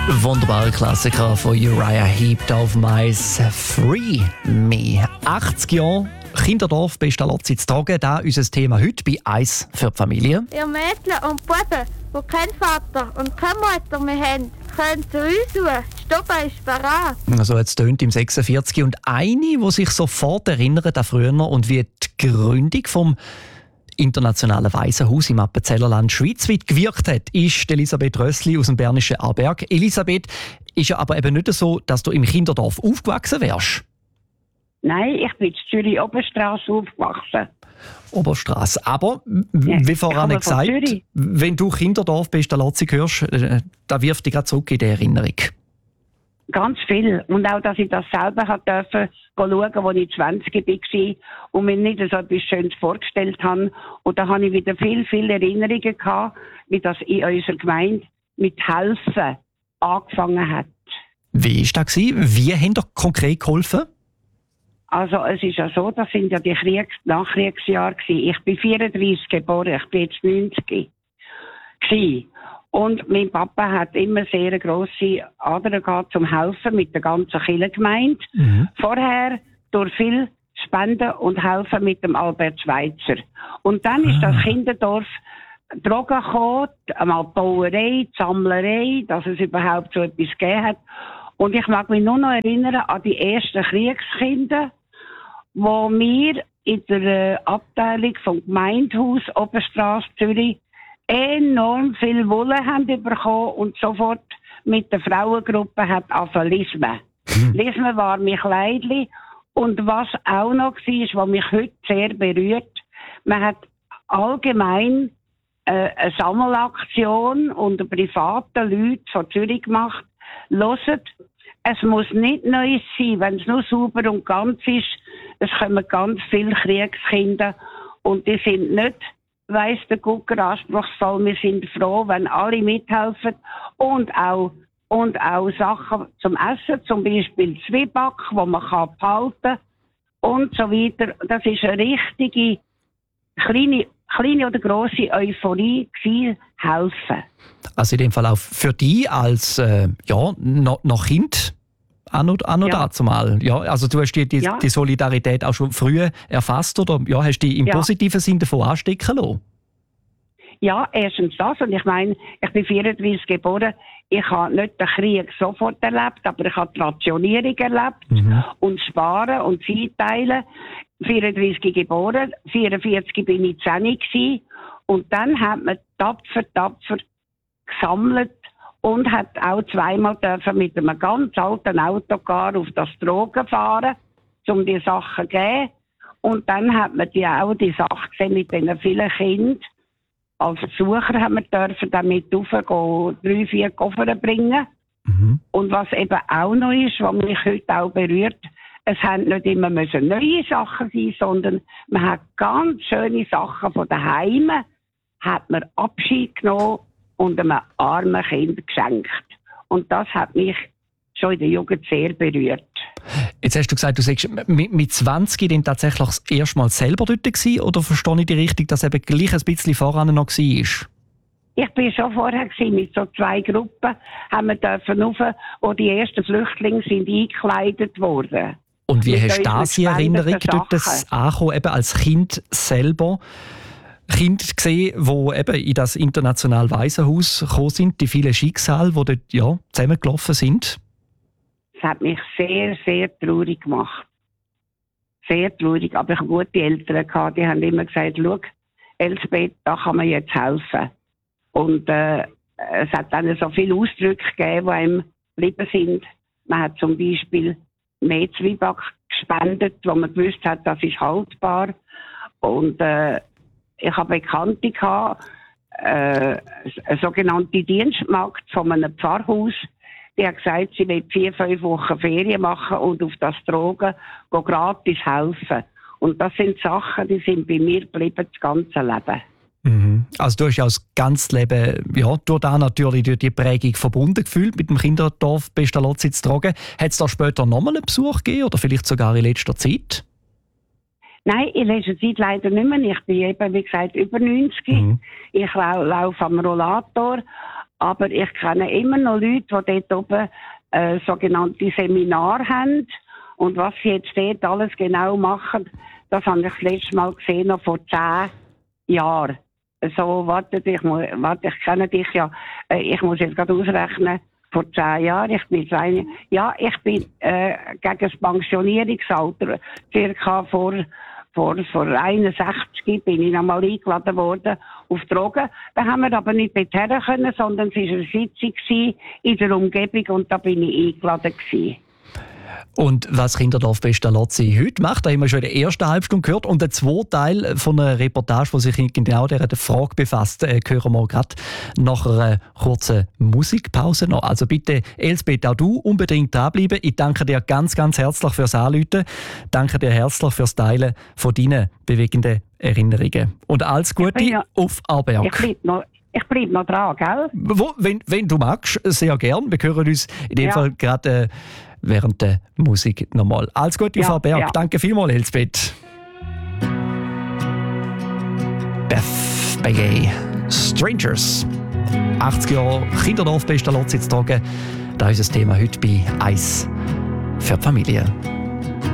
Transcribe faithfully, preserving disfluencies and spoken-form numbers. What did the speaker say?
Wunderbarer Klassiker von Uriah Heep auf Mais Free Me. achtzig Jahre Kinderdorf Pestalozzi zu tragen, das ist unser Thema heute bei «Eis für die Familie». Ihr Mädchen und Buben, die keinen Vater und keine Mutter mehr haben, können zu uns suchen. Die Stube ist bereit. So hat es tönt im sechsundvierzig. Und eine, die sich sofort erinnert an früher und wie die Gründung vom internationalen Waisenhaus im Appenzellerland schweizweit gewirkt hat, ist Elisabeth Rössli aus dem bernischen Aarberg. Elisabeth, ist ja aber eben nicht so, dass du im Kinderdorf aufgewachsen wärst. Nein, ich bin in Zürich Oberstrasse aufgewachsen. Oberstrasse. Aber, Ja, wie vorhin ich komme von gesagt, Zürich. wenn du Kinderdorf Pestalozzi hörst, äh, da wirft dich gerade zurück in die Erinnerung. Ganz viel. Und auch, dass ich das selber hat dürfen schauen, als ich zwanzig war und mir nicht so etwas Schönes vorgestellt habe. Und da habe ich wieder viel, viele Erinnerungen gehabt, wie das in unserer Gemeinde mit Helfen angefangen hat. Wie war das? Wie haben ihr konkret geholfen? Also es ist ja so, das sind ja die Kriegs- Nachkriegsjahre gewesen. Ich bin vierunddreißig geboren, ich bin jetzt neunzig gewesen. Und mein Papa hat immer sehr grosse Ader gehabt zum Helfen mit der ganzen Kirchengemeinde. Mhm. Vorher durch viel Spenden und Helfen mit dem Albert Schweitzer. Und dann ist das Kinderdorf Drogen gekommen, einmal die Bauerei, die Sammlerei, dass es überhaupt so etwas gegeben hat. Und ich mag mich nur noch erinnern an die ersten Kriegskinder, wo wir in der äh, Abteilung vom Gemeindehaus Oberstrasse Zürich enorm viel Wolle haben bekommen und sofort mit der Frauengruppe hat angefangen Lismen. Hm. Lismen war mein Kleidli. Und was auch noch war, was mich heute sehr berührt, man hat allgemein äh, eine Sammelaktion unter privaten Leuten von Zürich gemacht. Hört, es muss nicht Neues sein, wenn es nur sauber und ganz ist. Es kommen ganz viele Kriegskinder und die sind nicht, weiss der Gucker, anspruchsvoll. Wir sind froh, wenn alle mithelfen und auch, und auch Sachen zum Essen, zum Beispiel Zwieback, wo man kann behalten und so weiter. Das ist eine richtige kleine, kleine oder grosse Euphorie gewesen, helfen. Also in dem Fall auch für dich als äh, ja, noch, noch Kind auch noch, auch noch Ja. dazu mal. Ja, also du hast die, die, Ja. die Solidarität auch schon früh erfasst oder ja, hast dich im Ja. positiven Sinn davon anstecken lassen? Ja, erstens das. Und ich meine, ich bin vierunddreißig geboren. Ich habe nicht den Krieg sofort erlebt, aber ich habe die Rationierung erlebt Mhm. und Sparen und Zeiteilen. vierunddreißig geboren, vierundvierzig bin ich zehn gewesen. Und dann hat man tapfer, tapfer gesammelt und hat auch zweimal dürfen mit einem ganz alten Autocar auf das Drogen fahren, um die Sachen zu geben. Und dann hat man die auch die Sache gesehen mit diesen vielen Kindern. Als Besucher haben wir dürfen damit raufgehen, drei, vier Koffer bringen. Mhm. Und was eben auch noch ist, was mich heute auch berührt, es haben nicht immer müssen neue Sachen sein, sondern man hat ganz schöne Sachen von daheim, hat man Abschied genommen und einem armen Kind geschenkt. Und das hat mich schon in der Jugend sehr berührt. Jetzt hast du gesagt, du sagst mit, mit zwanzig dann tatsächlich das erste Mal selber dort gewesen, oder verstehe ich dich richtig, dass eben gleich ein bisschen voran noch war? Ich bin schon vorher gewesen, mit so zwei Gruppen, haben wir dürfen rauf, wo die ersten Flüchtlinge sind eingekleidet wurden. Und wie Mit hast du unseren das in Erinnerung, gespendeten dort das ankommen, eben als Kind selber? Kind gesehen, die eben in das internationale Waisenhaus gekommen sind, die vielen Schicksale, die dort ja, zusammengelaufen sind? Es hat mich sehr, sehr traurig gemacht. Sehr traurig. Aber ich habe gute Eltern gehabt, die haben immer gesagt, schau, Elsbeth, da kann man jetzt helfen. Und äh, es hat dann so viele Ausdrücke gegeben, die einem geblieben sind. Man hat zum Beispiel mehr Zwieback gespendet, wo man gewusst hat, das ist haltbar. Und äh, ich habe Bekannte gehabt, äh, eine sogenannte Dienstmagd von einem Pfarrhaus. Die hat gesagt, sie will vier, fünf Wochen Ferien machen und auf das Drogen go gratis helfen. Und das sind Sachen, die sind bei mir geblieben das ganze Leben. Mhm. Also du hast ja das ganze Leben ja, durch da natürlich durch die Prägung verbunden gefühlt mit dem Kinderdorf Pestalozzi zu tragen. Hat es da später nochmal einen Besuch gegeben oder vielleicht sogar in letzter Zeit? Nein, in letzter Zeit leider nicht mehr. Ich bin eben, wie gesagt, über neunzig. Mhm. Ich lau laufe am Rollator. Aber ich kenne immer noch Leute, die dort oben äh, sogenannte Seminare haben. Und was sie jetzt dort alles genau machen, das habe ich das letzte Mal gesehen, noch vor zehn Jahren. So, warte, ich, muss, warte, ich kenne dich ja, äh, ich muss jetzt gerade ausrechnen, vor zehn Jahren, ich bin zwei, ja, ich bin äh, gegen das Pensionierungsalter, circa vor, vor, vor einundsechzig bin ich nochmal eingeladen worden auf Drogen. Da haben wir aber nicht dorthin können, sondern es war eine Sitzung in der Umgebung und da bin ich eingeladen gewesen. Und was Kinderdorf-Pestalozzi heute macht, da haben wir schon in der ersten Halbstunde gehört. Und der zweite Teil von einer Reportage, die sich genau dieser Frage befasst, äh, hören wir gerade nach einer kurzen Musikpause noch. Also bitte, Elsbeth, auch du unbedingt dranbleiben. Ich danke dir ganz, ganz herzlich fürs Anrufen. Danke dir herzlich fürs Teilen von deinen bewegenden Erinnerungen. Und alles Gute ja, auf Aarberg. Ich bleibe noch, ich bleib noch dran, gell? Wo, wenn, wenn du magst, sehr gern. Wir hören uns in dem ja. Fall gerade... Äh, während der Musik nochmal. Alles Gute auf Aarberg. Ja. Danke vielmals, Elsbeth. Beth Begay, Strangers. achtzig Jahre Kinderdorf Pestalozzi zu tragen. Das ist das Thema heute bei Eis für die Familie.